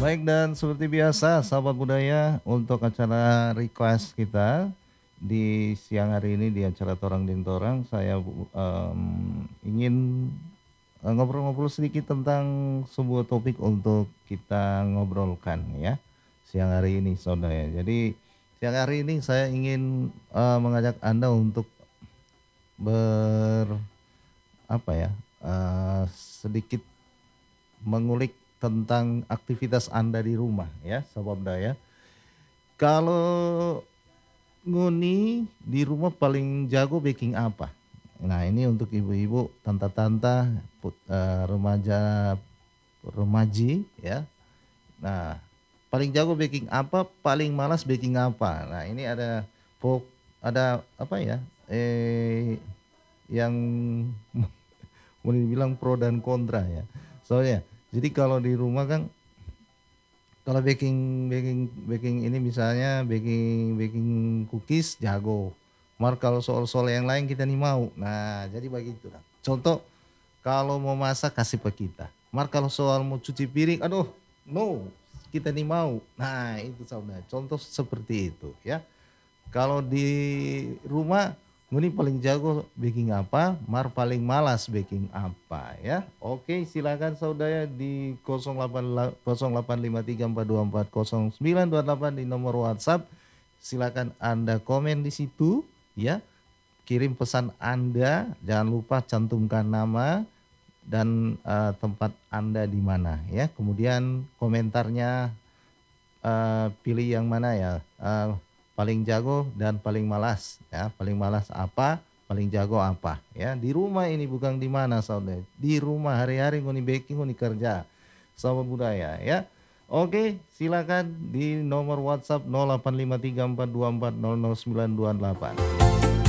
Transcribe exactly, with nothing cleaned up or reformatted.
Baik dan seperti biasa sahabat budaya untuk acara request kita di siang hari ini di acara Torang din Torang saya, mmm, ingin, eee, ngobrol-ngobrol sedikit tentang sebuah topik untuk kita ngobrolkan ya, siang hari ini saudara. Jadi siang hari ini saya ingin, eee, mengajak Anda untuk ber apa ya, eee, sedikit mengulik tentang aktivitas Anda di rumah ya, sahabat budaya. Kalau nguni di rumah paling jago baking apa? Nah, ini untuk ibu-ibu, tanta-tanta, put eee, remaja, remaji ya. Nah, paling jago baking apa, paling malas baking apa? Nah, ini ada po ada apa ya, eee, yang boleh dibilang pro dan kontra ya. Soalnya, jadi kalau di rumah kan kalau baking baking baking ini misalnya baking baking cookies jago, mar kalau soal-soal yang lain kita nih mau. Nah, jadi begitu Kak. Contoh, kalau mau masak kasih pe kita, mar kalau soal mau cuci piring, aduh no, kita nih mau. Nah, itu saudara, contoh seperti itu ya. Kalau di rumah, ngoni paling jago baking apa, mar paling malas baking apa ya. Oke, silakan saudara di nol delapan la nol delapan lima tiga empat dua empat nol sembilan dua delapan di nomor WhatsApp. Silakan Anda komen di situ ya, kirim pesan Anda, jangan lupa cantumkan nama dan, eee, tempat Anda di mana ya. Kemudian komentarnya, eee, pilih yang mana ya, eee, paling jago dan paling malas ya, paling malas apa, paling jago apa ya. Di rumah ini bukan di mana saudara, di rumah hari-hari ngoni baking, ngoni kerja, sahabat budaya ya. Oke, silakan di nomor WhatsApp nol delapan lima tiga empat dua empat nol nol sembilan dua delapan.